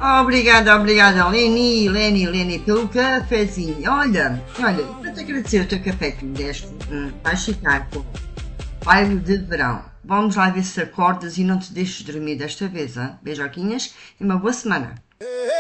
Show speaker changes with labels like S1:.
S1: Obrigada, obrigada, Leni, pelo cafezinho. Olha, para te agradecer o teu café que me deste, vais ficar com baile de verão. Vamos lá ver se acordas e não te deixes dormir desta vez, hein? Beijoquinhas e uma boa semana.